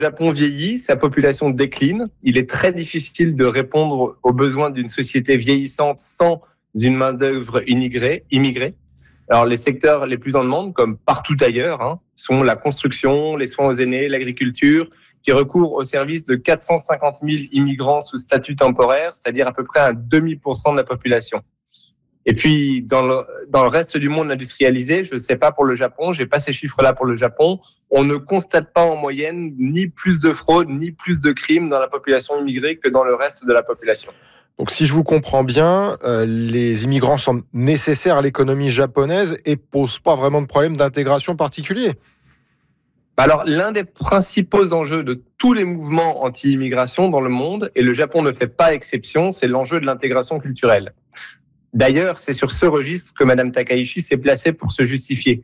Japon vieillit, sa population décline. Il est très difficile de répondre aux besoins d'une société vieillissante sans une main-d'œuvre immigrée. Alors, les secteurs les plus en demande, comme partout ailleurs, sont la construction, les soins aux aînés, l'agriculture, qui recourent au service de 450 000 immigrants sous statut temporaire, c'est-à-dire à peu près 0,5% de la population. Et puis, dans le reste du monde industrialisé, je ne sais pas pour le Japon, j'ai pas ces chiffres-là pour le Japon, on ne constate pas en moyenne ni plus de fraude, ni plus de crimes dans la population immigrée que dans le reste de la population. Donc, si je vous comprends bien, les immigrants sont nécessaires à l'économie japonaise et posent pas vraiment de problème d'intégration particulier. Alors, l'un des principaux enjeux de tous les mouvements anti-immigration dans le monde, et le Japon ne fait pas exception, c'est l'enjeu de l'intégration culturelle. D'ailleurs, c'est sur ce registre que Mme Takaishi s'est placée pour se justifier.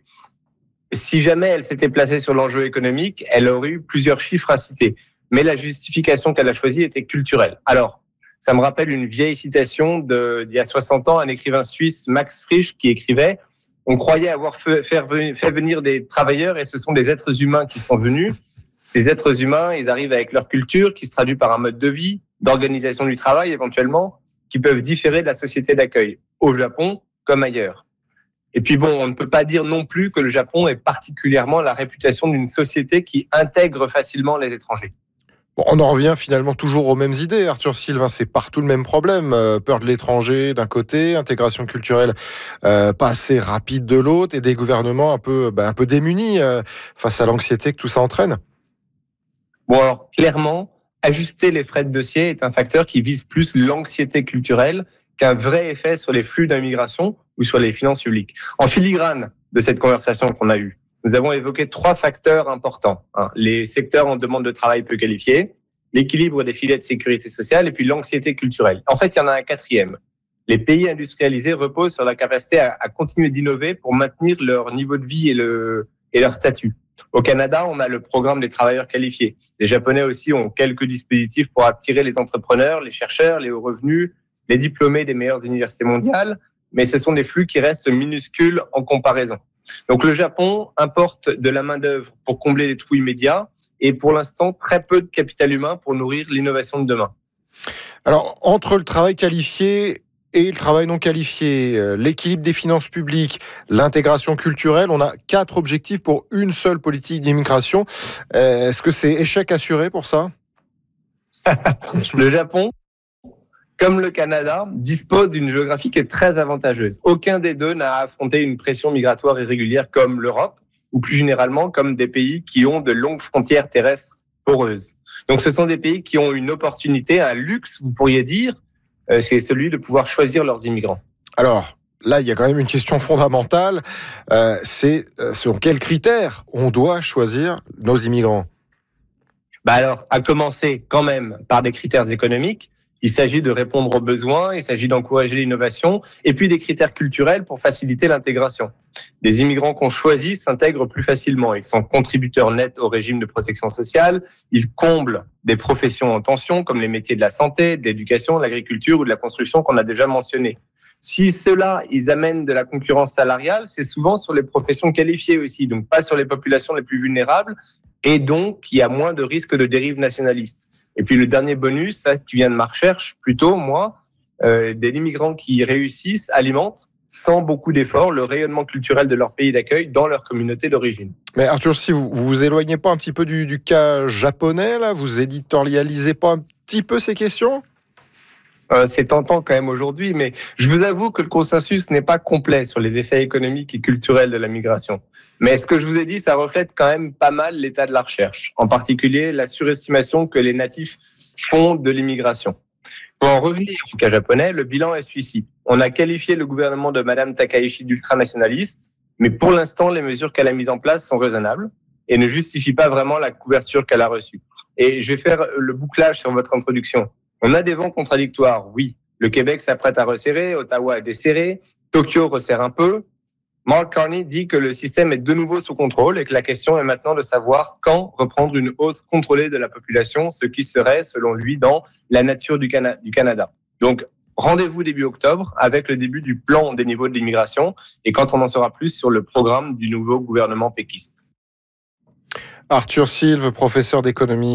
Si jamais elle s'était placée sur l'enjeu économique, elle aurait eu plusieurs chiffres à citer. Mais la justification qu'elle a choisie était culturelle. Alors, ça me rappelle une vieille citation d'il y a 60 ans, un écrivain suisse, Max Frisch, qui écrivait « On croyait avoir fait venir des travailleurs et ce sont des êtres humains qui sont venus. Ces êtres humains, ils arrivent avec leur culture qui se traduit par un mode de vie, d'organisation du travail éventuellement, qui peuvent différer de la société d'accueil, au Japon comme ailleurs. » Et puis bon, on ne peut pas dire non plus que le Japon ait particulièrement la réputation d'une société qui intègre facilement les étrangers. Bon, on en revient finalement toujours aux mêmes idées, Arthur Sylvain, c'est partout le même problème. Peur de l'étranger d'un côté, intégration culturelle pas assez rapide de l'autre, et des gouvernements un peu démunis face à l'anxiété que tout ça entraîne. Bon alors, clairement, ajuster les frais de dossier est un facteur qui vise plus l'anxiété culturelle qu'un vrai effet sur les flux d'immigration ou sur les finances publiques. En filigrane de cette conversation qu'on a eue, nous avons évoqué 3 facteurs importants. Les secteurs en demande de travail peu qualifiés, l'équilibre des filets de sécurité sociale et puis l'anxiété culturelle. En fait, il y en a un 4e. Les pays industrialisés reposent sur la capacité à continuer d'innover pour maintenir leur niveau de vie et leur statut. Au Canada, on a le programme des travailleurs qualifiés. Les Japonais aussi ont quelques dispositifs pour attirer les entrepreneurs, les chercheurs, les hauts revenus, les diplômés des meilleures universités mondiales, mais ce sont des flux qui restent minuscules en comparaison. Donc le Japon importe de la main-d'œuvre pour combler les trous immédiats et pour l'instant très peu de capital humain pour nourrir l'innovation de demain. Alors, entre le travail qualifié et le travail non qualifié, l'équilibre des finances publiques, l'intégration culturelle, on a 4 objectifs pour une seule politique d'immigration. Est-ce que c'est échec assuré pour ça ? Le Japon, comme le Canada, dispose d'une géographie qui est très avantageuse. Aucun des deux n'a affronté une pression migratoire irrégulière comme l'Europe, ou plus généralement comme des pays qui ont de longues frontières terrestres poreuses. Donc ce sont des pays qui ont une opportunité, un luxe, vous pourriez dire, c'est celui de pouvoir choisir leurs immigrants. Alors, là, il y a quand même une question fondamentale, c'est selon quels critères on doit choisir nos immigrants ? Alors, à commencer quand même par des critères économiques. Il s'agit de répondre aux besoins, il s'agit d'encourager l'innovation, et puis des critères culturels pour faciliter l'intégration. Les immigrants qu'on choisit s'intègrent plus facilement. Ils sont contributeurs nets au régime de protection sociale, ils comblent des professions en tension, comme les métiers de la santé, de l'éducation, de l'agriculture ou de la construction qu'on a déjà mentionnés. Si ceux-là, ils amènent de la concurrence salariale, c'est souvent sur les professions qualifiées aussi, donc pas sur les populations les plus vulnérables, et donc il y a moins de risques de dérive nationaliste. Et puis le dernier bonus, ça qui vient de ma recherche, plutôt des immigrants qui réussissent alimentent sans beaucoup d'efforts le rayonnement culturel de leur pays d'accueil dans leur communauté d'origine. Mais Arthur, si vous vous éloignez pas un petit peu du cas japonais, là, vous éditorialisez pas un petit peu ces questions ? C'est tentant quand même aujourd'hui, mais je vous avoue que le consensus n'est pas complet sur les effets économiques et culturels de la migration. Mais ce que je vous ai dit, ça reflète quand même pas mal l'état de la recherche, en particulier la surestimation que les natifs font de l'immigration. Pour en revenir au cas japonais, le bilan est celui-ci. On a qualifié le gouvernement de Mme Takaishi d'ultranationaliste, mais pour l'instant, les mesures qu'elle a mises en place sont raisonnables et ne justifient pas vraiment la couverture qu'elle a reçue. Et je vais faire le bouclage sur votre introduction. On a des vents contradictoires, oui. Le Québec s'apprête à resserrer, Ottawa a desserré, Tokyo resserre un peu. Mark Carney dit que le système est de nouveau sous contrôle et que la question est maintenant de savoir quand reprendre une hausse contrôlée de la population, ce qui serait, selon lui, dans la nature du Canada. Donc, rendez-vous début octobre avec le début du plan des niveaux de l'immigration et quand on en saura plus sur le programme du nouveau gouvernement péquiste. Arthur Silve, professeur d'économie